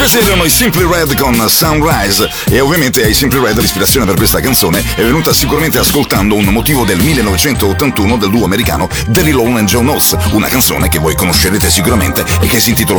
Questi erano i Simply Red con Sunrise e ovviamente ai Simply Red l'ispirazione per questa canzone è venuta sicuramente ascoltando un motivo del 1981 del duo americano Daryl Hall and Joe Knox, una canzone che voi conoscerete sicuramente e che si intitola